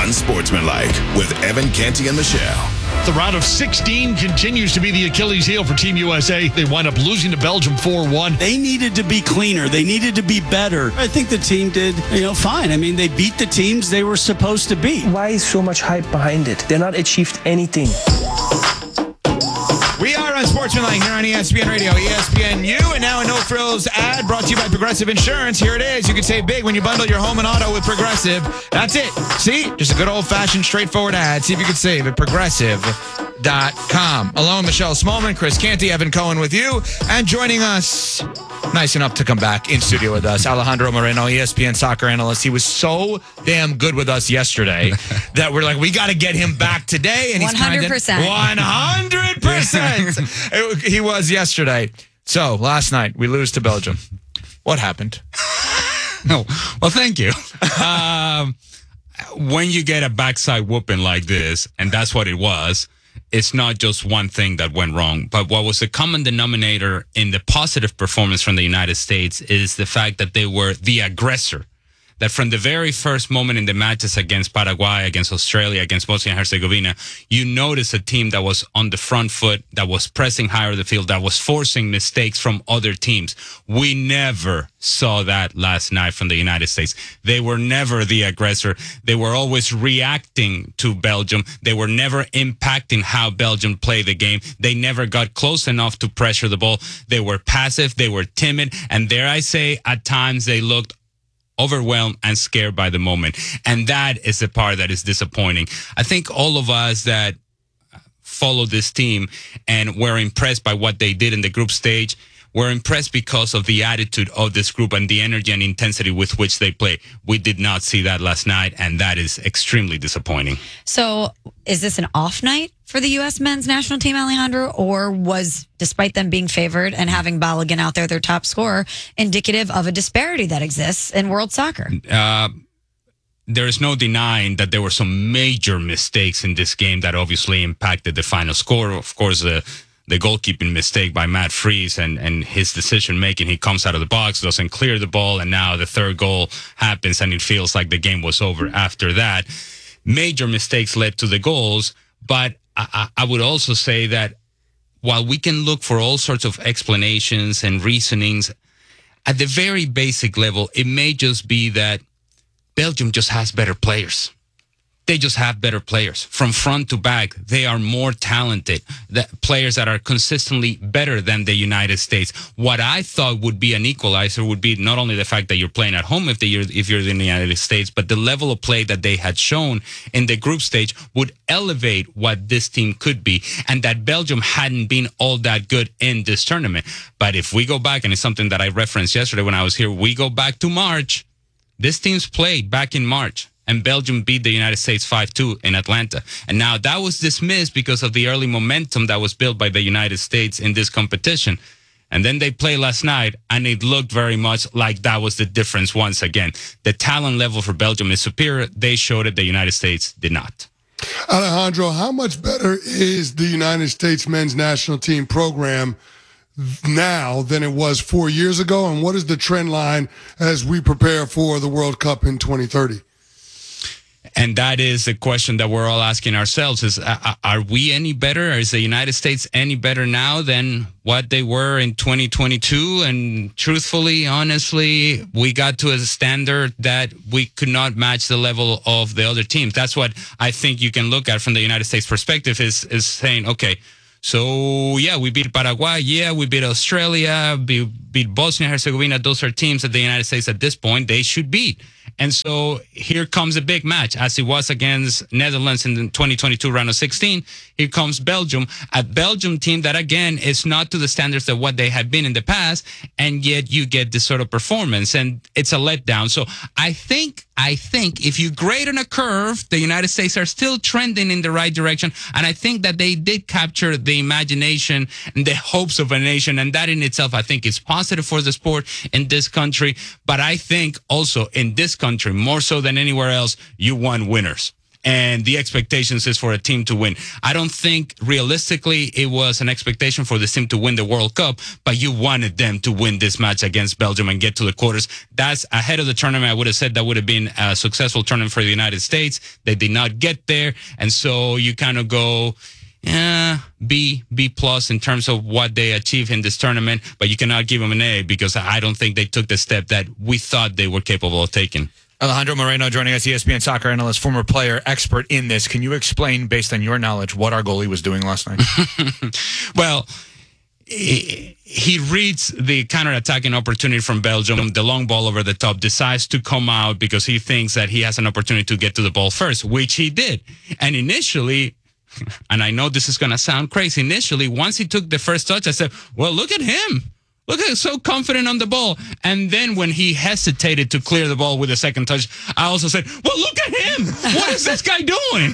Unsportsmanlike with Evan Canty and Michelle. The round of 16 continues to be the Achilles heel for Team USA. They wind up losing to Belgium 4-1. They needed to be cleaner. They needed to be better. I think the team did, fine. I mean, they beat the teams they were supposed to beat. Why is so much hype behind it? They're not achieved anything. We are Unsportsmanlike here on ESPN Radio, ESPNU, and now a no-frills ad brought to you by Progressive Insurance. Here it is. You can save big when you bundle your home and auto with Progressive. That's it. See? Just a good old-fashioned, straightforward ad. See if you can save at Progressive.com. Along Michelle Smallman, Chris Canty, Evan Cohen with you, and joining us, nice enough to come back in studio with us, Alejandro Moreno, ESPN soccer analyst. He was so damn good with us yesterday that we're like, we got to get him back today. And he's 100%. 100%. He was yesterday. So last night we lose to Belgium. What happened? No. Well, thank you. When you get a backside whooping like this, and that's what it was, it's not just one thing that went wrong. But what was the common denominator in the positive performance from the United States is the fact that they were the aggressor. That from the very first moment in the matches against Paraguay, against Australia, against Bosnia and Herzegovina, you notice a team that was on the front foot, that was pressing higher the field, that was forcing mistakes from other teams. We never saw that last night from the United States. They were never the aggressor. They were always reacting to Belgium. They were never impacting how Belgium played the game. They never got close enough to pressure the ball. They were passive. They were timid. And dare I say, at times they looked overwhelmed and scared by the moment. And that is the part that is disappointing. I think all of us that follow this team and were impressed by what they did in the group stage, were impressed because of the attitude of this group and the energy and intensity with which they play. We did not see that last night, and that is extremely disappointing. So is this an off night for the U.S. men's national team, Alejandro, or was, despite them being favored and having Balogun out there, their top scorer, indicative of a disparity that exists in world soccer? There is no denying that there were some major mistakes in this game that obviously impacted the final score. Of course, the goalkeeping mistake by Matt Freese and his decision-making. He comes out of the box, doesn't clear the ball, and now the third goal happens, and it feels like the game was over after that. Major mistakes led to the goals, but I would also say that while we can look for all sorts of explanations and reasonings, at the very basic level, it may just be that Belgium just has better players. They just have better players. From front to back, they are more talented. The players that are consistently better than the United States. What I thought would be an equalizer would be not only the fact that you're playing at home if you're in the United States, but the level of play that they had shown in the group stage would elevate what this team could be, and that Belgium hadn't been all that good in this tournament. But if we go back, and it's something that I referenced yesterday when I was here, we go back to March. This team's played back in March. And Belgium beat the United States 5-2 in Atlanta. And now that was dismissed because of the early momentum that was built by the United States in this competition. And then they played last night, and it looked very much like that was the difference once again. The talent level for Belgium is superior. They showed it. The United States did not. Alejandro, how much better is the United States men's national team program now than it was 4 years ago? And what is the trend line as we prepare for the World Cup in 2030? And that is the question that we're all asking ourselves is, are we any better? Is the United States any better now than what they were in 2022? And truthfully, honestly, we got to a standard that we could not match the level of the other teams. That's what I think you can look at from the United States perspective is saying, okay, so yeah, we beat Paraguay. Yeah, we beat Australia, beat Bosnia and Herzegovina. Those are teams that the United States at this point, they should beat. And so here comes a big match, as it was against Netherlands in the 2022 round of 16. Here comes Belgium, a Belgium team that, again, is not to the standards of what they have been in the past, and yet you get this sort of performance, and it's a letdown. So I think if you grade on a curve, the United States are still trending in the right direction, and I think that they did capture the imagination and the hopes of a nation, and that in itself, I think, is positive for the sport in this country. But I think also in this country, more so than anywhere else, you want winners. and the expectations is for a team to win. I don't think realistically it was an expectation for this team to win the World Cup, but you wanted them to win this match against Belgium and get to the quarters. That's ahead of the tournament. I would have said that would have been a successful tournament for the United States. They did not get there, and so you kind of go B plus in terms of what they achieved in this tournament, but you cannot give them an A because I don't think they took the step that we thought they were capable of taking. Alejandro Moreno joining us, ESPN soccer analyst, former player, expert in this. Can you explain, based on your knowledge, what our goalie was doing last night? Well, he reads the counter-attacking opportunity from Belgium, the long ball over the top, decides to come out because he thinks that he has an opportunity to get to the ball first, which he did. And initially, and I know this is going to sound crazy, initially, once he took the first touch, I said, well, look at him. Look at him, so confident on the ball. And then when he hesitated to clear the ball with the second touch, I also said, well, look at him. What is this guy doing?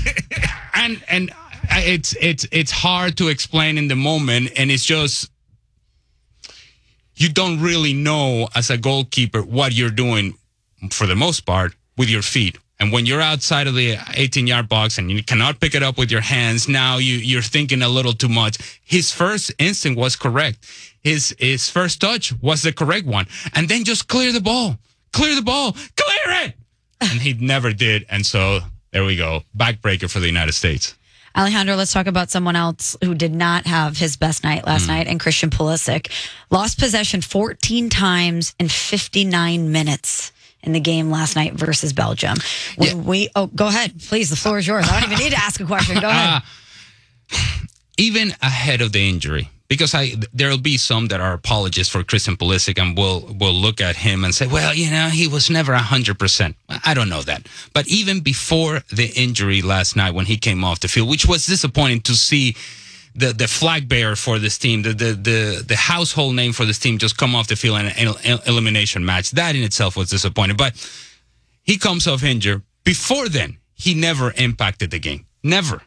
and it's hard to explain in the moment, and it's just, you don't really know as a goalkeeper what you're doing for the most part with your feet. And when you're outside of the 18-yard box and you cannot pick it up with your hands, now you're thinking a little too much. His first instinct was correct. His first touch was the correct one. And then just clear the ball. Clear the ball. Clear it! And he never did. And so there we go. Backbreaker for the United States. Alejandro, let's talk about someone else who did not have his best night last night, and Christian Pulisic. Lost possession 14 times in 59 minutes. In the game last night versus Belgium. Go ahead, please. The floor is yours. I don't even need to ask a question. Go ahead. Even ahead of the injury, because there'll be some that are apologists for Christian Pulisic and will look at him and say, well, he was never 100%. I don't know that. But even before the injury last night when he came off the field, which was disappointing to see the flag bearer for this team, the household name for this team just come off the field in an elimination match. That in itself was disappointing. But he comes off injured. Before then, he never impacted the game. Never.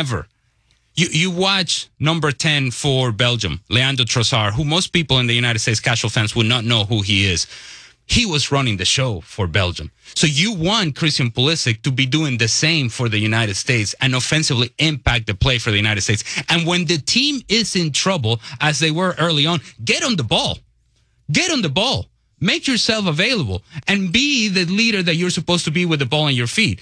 You watch number 10 for Belgium, Leandro Trossard, who most people in the United States, casual fans, would not know who he is. He was running the show for Belgium. So you want Christian Pulisic to be doing the same for the United States and offensively impact the play for the United States. And when the team is in trouble, as they were early on, get on the ball. Get on the ball. Make yourself available and be the leader that you're supposed to be with the ball on your feet.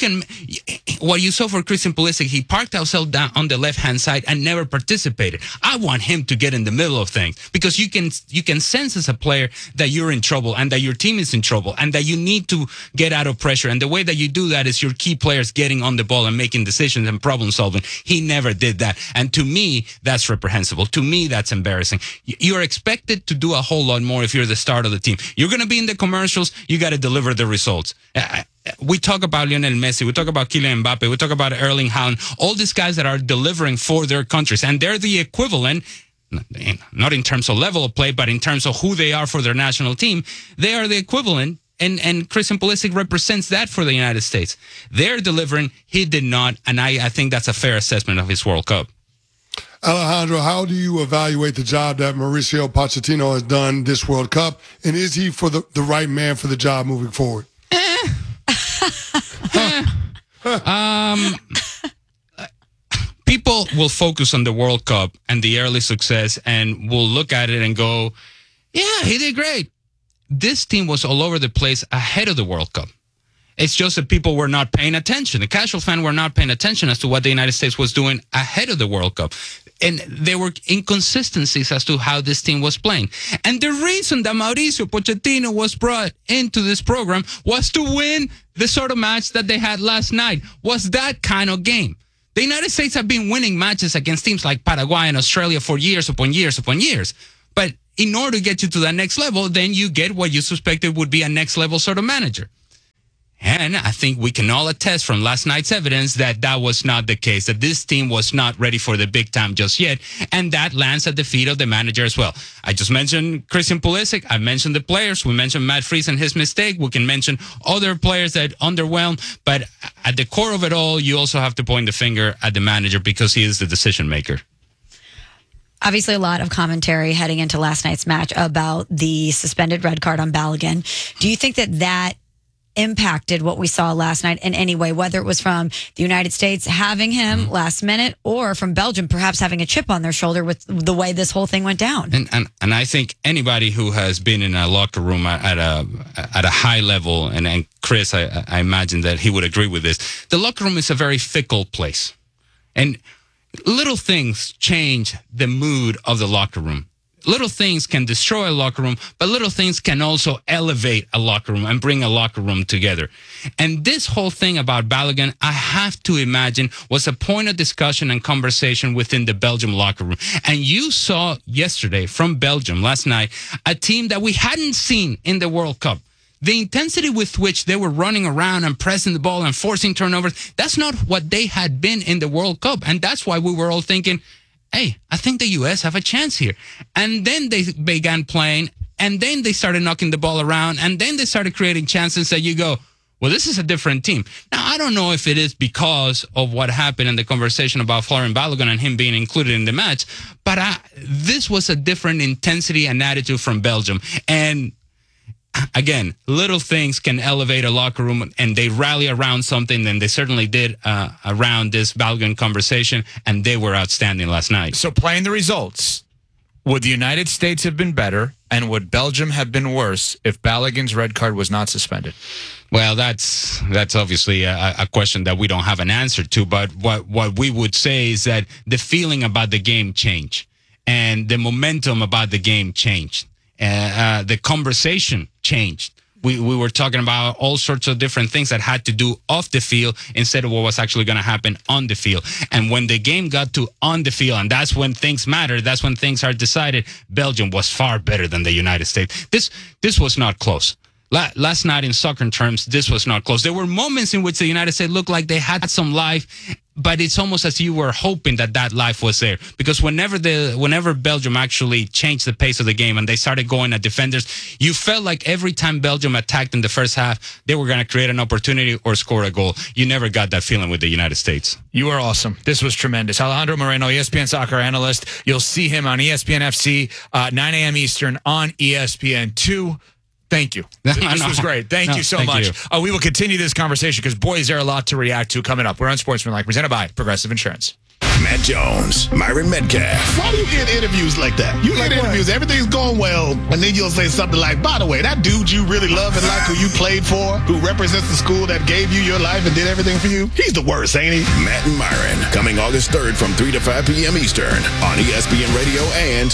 What you saw for Christian Pulisic, he parked himself down on the left-hand side and never participated. I want him to get in the middle of things because you can sense as a player that you're in trouble and that your team is in trouble and that you need to get out of pressure. And the way that you do that is your key players getting on the ball and making decisions and problem solving. He never did that. And to me, that's reprehensible. To me, that's embarrassing. You're expected to do a whole lot more if you're the start of the team. You're going to be in the commercials. You got to deliver the results. We talk about Lionel Messi. We talk about Kylian Mbappe. We talk about Erling Haaland. All these guys that are delivering for their countries. And they're the equivalent, not in terms of level of play, but in terms of who they are for their national team. They are the equivalent. And Christian Pulisic represents that for the United States. They're delivering. He did not. And I think that's a fair assessment of his World Cup. Alejandro, how do you evaluate the job that Mauricio Pochettino has done this World Cup? And is he for the right man for the job moving forward? People will focus on the World Cup and the early success and will look at it and go, yeah, he did great. This team was all over the place ahead of the World Cup. It's just that people were not paying attention. The casual fan were not paying attention as to what the United States was doing ahead of the World Cup. And there were inconsistencies as to how this team was playing. And the reason that Mauricio Pochettino was brought into this program was to win the sort of match that they had last night, was that kind of game. The United States have been winning matches against teams like Paraguay and Australia for years upon years upon years. But in order to get you to that next level, then you get what you suspected would be a next level sort of manager. And I think we can all attest from last night's evidence that that was not the case, that this team was not ready for the big time just yet. And that lands at the feet of the manager as well. I just mentioned Christian Pulisic. I mentioned the players. We mentioned Matt Freese and his mistake. We can mention other players that underwhelmed. But at the core of it all, you also have to point the finger at the manager because he is the decision maker. Obviously, a lot of commentary heading into last night's match about the suspended red card on Balogun. Do you think that impacted what we saw last night in any way, whether it was from the United States having him last minute or from Belgium perhaps having a chip on their shoulder with the way this whole thing went down. And I think anybody who has been in a locker room at a high level, and Chris, I imagine that he would agree with this, the locker room is a very fickle place. And little things change the mood of the locker room. Little things can destroy a locker room, but little things can also elevate a locker room and bring a locker room together. And this whole thing about Balogun, I have to imagine, was a point of discussion and conversation within the Belgium locker room. And you saw yesterday from Belgium last night a team that we hadn't seen in the World Cup. The intensity with which they were running around and pressing the ball and forcing turnovers, that's not what they had been in the World Cup. And that's why we were all thinking, hey, I think the U.S. have a chance here. And then they began playing, and then they started knocking the ball around, and then they started creating chances that you go, well, this is a different team. Now, I don't know if it is because of what happened in the conversation about Florian Balogun and him being included in the match, but this was a different intensity and attitude from Belgium. And again, little things can elevate a locker room, and they rally around something, and they certainly did around this Balogun conversation, and they were outstanding last night. So playing the results, would the United States have been better, and would Belgium have been worse if Balogun's red card was not suspended? Well, that's obviously a question that we don't have an answer to, but what we would say is that the feeling about the game changed, and the momentum about the game changed. The conversation changed. We were talking about all sorts of different things that had to do off the field instead of what was actually going to happen on the field. And when the game got to on the field, and that's when things matter, that's when things are decided, Belgium was far better than the United States. This was not close. Last night in soccer terms, this was not close. There were moments in which the United States looked like they had some life, but it's almost as you were hoping that life was there. Because whenever Belgium actually changed the pace of the game and they started going at defenders, you felt like every time Belgium attacked in the first half, they were going to create an opportunity or score a goal. You never got that feeling with the United States. You are awesome. This was tremendous. Alejandro Moreno, ESPN soccer analyst. You'll see him on ESPN FC, 9 a.m. Eastern on ESPN2. Thank you. This was great. Thank you so much. We will continue this conversation because, boy, is there a lot to react to coming up. We're on Sportsmanlike, presented by Progressive Insurance. Matt Jones, Myron Metcalf. Why do you get interviews like that? You get interviews, everything's going well, and then you'll say something like, by the way, that dude you really love and like who you played for, who represents the school that gave you your life and did everything for you, he's the worst, ain't he? Matt and Myron, coming August 3rd from 3 to 5 p.m. Eastern on ESPN Radio and...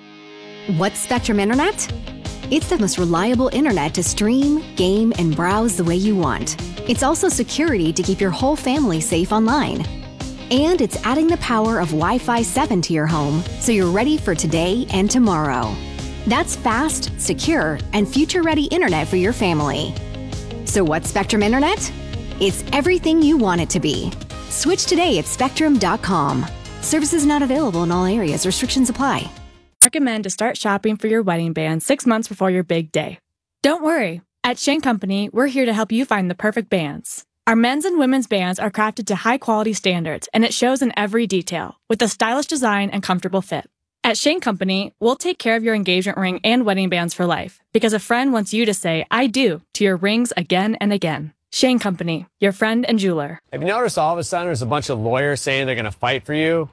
What's Spectrum Internet? It's the most reliable internet to stream, game, and browse the way you want. It's also security to keep your whole family safe online. And it's adding the power of Wi-Fi 7 to your home so you're ready for today and tomorrow. That's fast, secure, and future-ready internet for your family. So what's Spectrum Internet? It's everything you want it to be. Switch today at spectrum.com. Services not available in all areas. Restrictions apply. Recommend to start shopping for your wedding band 6 months before your big day. Don't worry. At Shane Company, we're here to help you find the perfect bands. Our men's and women's bands are crafted to high-quality standards, and it shows in every detail, with a stylish design and comfortable fit. At Shane Company, we'll take care of your engagement ring and wedding bands for life, because a friend wants you to say, I do, to your rings again and again. Shane Company, your friend and jeweler. Have you noticed all of a sudden there's a bunch of lawyers saying they're going to fight for you?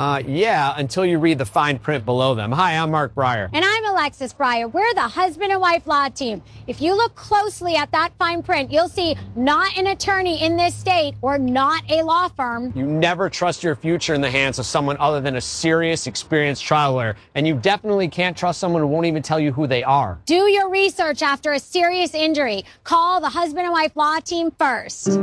Yeah, until you read the fine print below them. Hi, I'm Mark Breyer. And I'm Alexis Breyer. We're the husband and wife law team. If you look closely at that fine print, you'll see not an attorney in this state or not a law firm. You never trust your future in the hands of someone other than a serious, experienced trial lawyer. And you definitely can't trust someone who won't even tell you who they are. Do your research after a serious injury. Call the husband and wife law team first.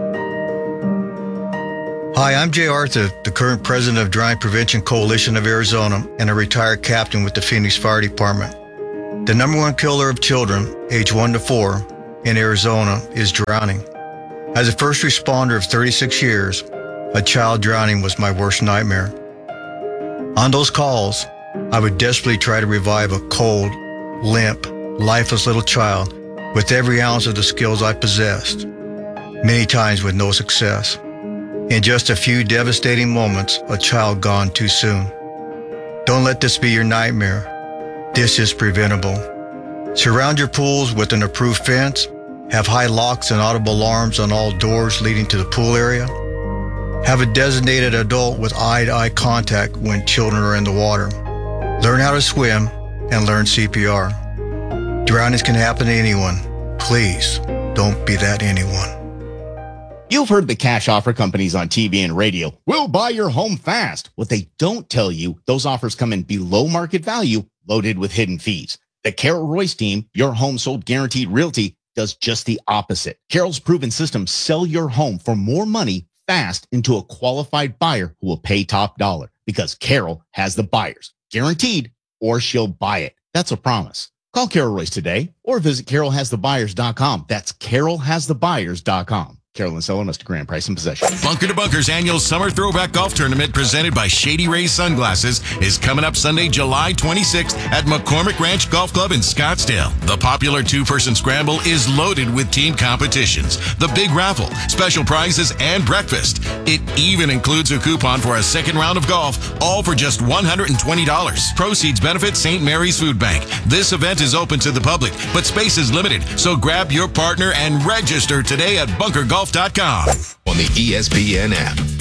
Hi, I'm Jay Arthur, the current president of Drowning Prevention Coalition of Arizona and a retired captain with the Phoenix Fire Department. The number one killer of children, age 1 to 4, in Arizona is drowning. As a first responder of 36 years, a child drowning was my worst nightmare. On those calls, I would desperately try to revive a cold, limp, lifeless little child with every ounce of the skills I possessed, many times with no success. In just a few devastating moments, a child gone too soon. Don't let this be your nightmare. This is preventable. Surround your pools with an approved fence Have high locks and audible alarms on all doors leading to the pool area. Have a designated adult with eye-to-eye contact when children are in the water. Learn how to swim and learn CPR. Drownings can happen to anyone. Please don't be that anyone. You've heard the cash offer companies on TV and radio. We'll buy your home fast. What they don't tell you, those offers come in below market value, loaded with hidden fees. The Carol Royce team, your home sold guaranteed realty, does just the opposite. Carol's proven system sell your home for more money fast into a qualified buyer who will pay top dollar because Carol has the buyers, guaranteed, or she'll buy it. That's a promise. Call Carol Royce today or visit carolhasthebuyers.com. That's carolhasthebuyers.com. Carolyn Sullivan, Mr. Grand Price and Possession. Bunker to Bunker's annual Summer Throwback Golf Tournament presented by Shady Rays Sunglasses is coming up Sunday, July 26th at McCormick Ranch Golf Club in Scottsdale. The popular two-person scramble is loaded with team competitions, the big raffle, special prizes, and breakfast. It even includes a coupon for a second round of golf, all for just $120. Proceeds benefit St. Mary's Food Bank. This event is open to the public, but space is limited, so grab your partner and register today at bunkergolf.com. On the ESPN app.